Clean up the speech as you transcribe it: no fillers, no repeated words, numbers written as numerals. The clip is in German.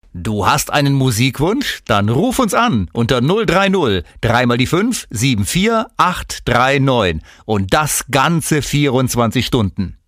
Du hast einen Musikwunsch? Dann ruf uns an unter 030 3 mal die 5 74839 und das ganze 24 Stunden.